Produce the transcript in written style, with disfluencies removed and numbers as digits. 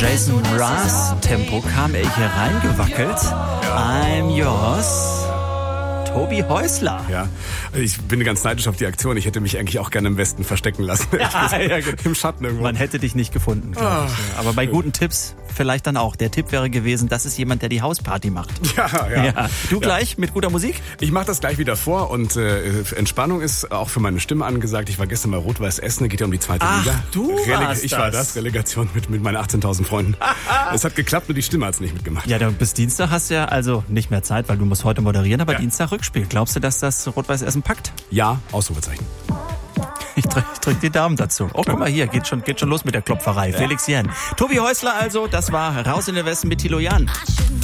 Jason Mraz Tempo kam er hier reingewackelt. I'm yours. Tobi Häusler. Ja, ich bin ganz neidisch auf die Aktion. Ich hätte mich eigentlich auch gerne im Westen verstecken lassen. Im Schatten irgendwo. Man hätte dich nicht gefunden, glaube ich. Aber bei guten Tipps vielleicht dann auch. Der Tipp wäre gewesen, das ist jemand, der die Hausparty macht. Ja. Du gleich mit guter Musik? Ich mache das gleich wieder vor und Entspannung ist auch für meine Stimme angesagt. Ich war gestern mal Rot-Weiß Essen, geht ja um die zweite Liga. Ich war das. Relegation mit meinen 18.000 Freunden. Es hat geklappt, nur die Stimme hat's nicht mitgemacht. Ja, bis Dienstag hast du ja also nicht mehr Zeit, weil du musst heute moderieren, aber Dienstag Rückspiel. Glaubst du, dass das Rot-Weiß Essen packt? Ja, Ausrufezeichen. Ich drück die Daumen dazu. Oh, guck mal hier, geht schon los mit der Klopferei. Felix Jähn. Tobi Häusler also, das war Raus in den Westen mit Thilo Jahn.